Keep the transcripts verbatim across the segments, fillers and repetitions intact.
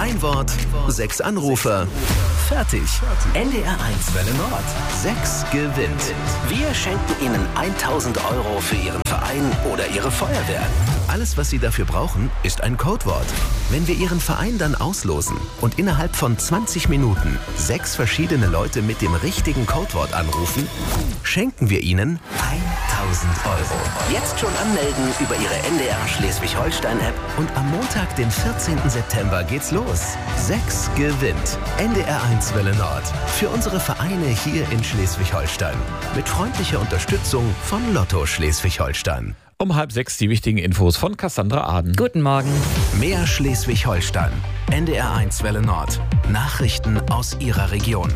Ein Wort, sechs Anrufer. Fertig. N D R eins Welle Nord. Sechs gewinnt. Wir schenken Ihnen tausend Euro für Ihren Verein oder Ihre Feuerwehr. Alles, was Sie dafür brauchen, ist ein Codewort. Wenn wir Ihren Verein dann auslosen und innerhalb von zwanzig Minuten sechs verschiedene Leute mit dem richtigen Codewort anrufen, schenken wir Ihnen tausend Euro. Jetzt schon anmelden über Ihre N D R Schleswig-Holstein-App und am Montag, den vierzehnten September, geht's los. Sechs gewinnt. N D R eins Welle Nord. Für unsere Vereine hier in Schleswig-Holstein. Mit freundlicher Unterstützung von Lotto Schleswig-Holstein. Um halb sechs die wichtigen Infos von Cassandra Aden. Guten Morgen. Mehr Schleswig-Holstein. N D R eins Welle Nord. Nachrichten aus Ihrer Region.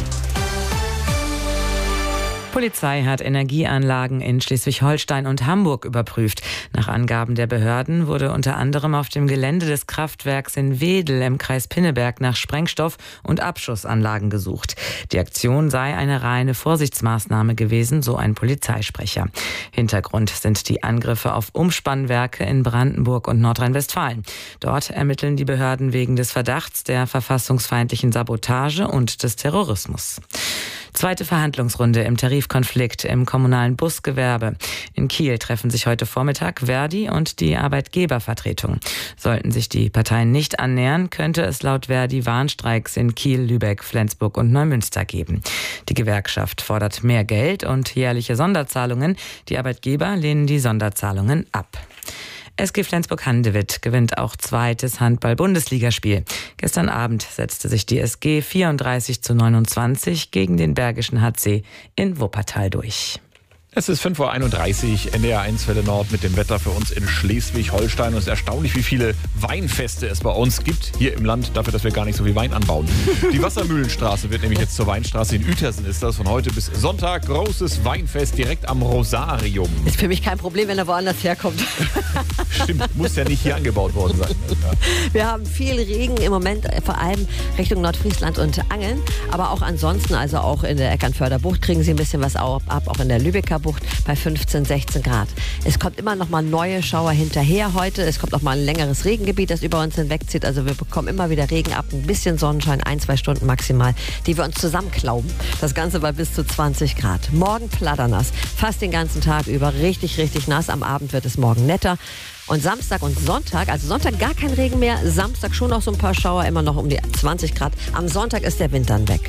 Polizei hat Energieanlagen in Schleswig-Holstein und Hamburg überprüft. Nach Angaben der Behörden wurde unter anderem auf dem Gelände des Kraftwerks in Wedel im Kreis Pinneberg nach Sprengstoff- und Abschussanlagen gesucht. Die Aktion sei eine reine Vorsichtsmaßnahme gewesen, so ein Polizeisprecher. Hintergrund sind die Angriffe auf Umspannwerke in Brandenburg und Nordrhein-Westfalen. Dort ermitteln die Behörden wegen des Verdachts der verfassungsfeindlichen Sabotage und des Terrorismus. Zweite Verhandlungsrunde im Tarifkonflikt im kommunalen Busgewerbe. In Kiel treffen sich heute Vormittag Verdi und die Arbeitgebervertretung. Sollten sich die Parteien nicht annähern, könnte es laut Verdi Warnstreiks in Kiel, Lübeck, Flensburg und Neumünster geben. Die Gewerkschaft fordert mehr Geld und jährliche Sonderzahlungen. Die Arbeitgeber lehnen die Sonderzahlungen ab. S G Flensburg-Handewitt gewinnt auch zweites Handball-Bundesligaspiel. Gestern Abend setzte sich die S G vierunddreißig zu neunundzwanzig gegen den Bergischen H C in Wuppertal durch. Es ist fünf Uhr einunddreißig, N D R eins Welle Nord mit dem Wetter für uns in Schleswig-Holstein. Und es ist erstaunlich, wie viele Weinfeste es bei uns gibt hier im Land, dafür, dass wir gar nicht so viel Wein anbauen. Die Wassermühlenstraße wird nämlich jetzt zur Weinstraße. In Uetersen ist das von heute bis Sonntag. Großes Weinfest direkt am Rosarium. Ist für mich kein Problem, wenn er woanders herkommt. Stimmt, muss ja nicht hier angebaut worden sein. Ja. Wir haben viel Regen im Moment, vor allem Richtung Nordfriesland und Angeln. Aber auch ansonsten, also auch in der Eckernförder Bucht kriegen Sie ein bisschen was ab, auch in der Lübecker Bucht bei fünfzehn, sechzehn Grad. Es kommt immer noch mal neue Schauer hinterher heute. Es kommt noch mal ein längeres Regengebiet, das über uns hinwegzieht. Also wir bekommen immer wieder Regen ab, ein bisschen Sonnenschein, ein, zwei Stunden maximal, die wir uns zusammenklauben. Das Ganze bei bis zu zwanzig Grad. Morgen flatternass, fast den ganzen Tag über, richtig, richtig nass. Am Abend wird es morgen netter. Und Samstag und Sonntag, also Sonntag gar kein Regen mehr, Samstag schon noch so ein paar Schauer, immer noch um die zwanzig Grad. Am Sonntag ist der Wind dann weg.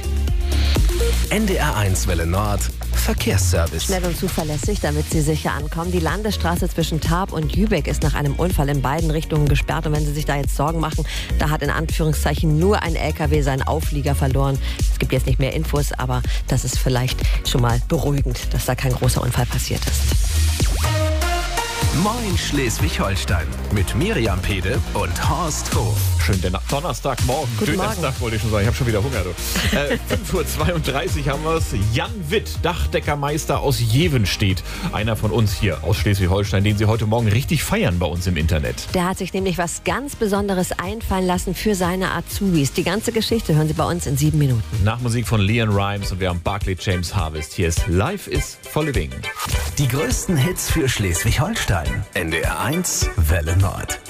N D R eins Welle Nord. Verkehrsservice. Schnell und zuverlässig, damit Sie sicher ankommen. Die Landesstraße zwischen Tarp und Jübeck ist nach einem Unfall in beiden Richtungen gesperrt. Und wenn Sie sich da jetzt Sorgen machen, da hat in Anführungszeichen nur ein L K W seinen Auflieger verloren. Es gibt jetzt nicht mehr Infos, aber das ist vielleicht schon mal beruhigend, dass da kein großer Unfall passiert ist. Moin Schleswig-Holstein mit Miriam Pede und Horst Hof. Schön, der Donnerstagmorgen. Guten Dönerstag wollte ich schon sagen. Ich habe schon wieder Hunger. Du. Äh, fünf Uhr zweiunddreißig haben wir es. Jan Witt, Dachdeckermeister aus Jevenstedt. Einer von uns hier aus Schleswig-Holstein, den Sie heute Morgen richtig feiern bei uns im Internet. Der hat sich nämlich was ganz Besonderes einfallen lassen für seine Azubis. Die ganze Geschichte hören Sie bei uns in sieben Minuten. Nach Musik von Leon Rimes und wir haben Barclay James Harvest. Hier ist Life is for Living. Die größten Hits für Schleswig-Holstein. N D R eins Welle Nord.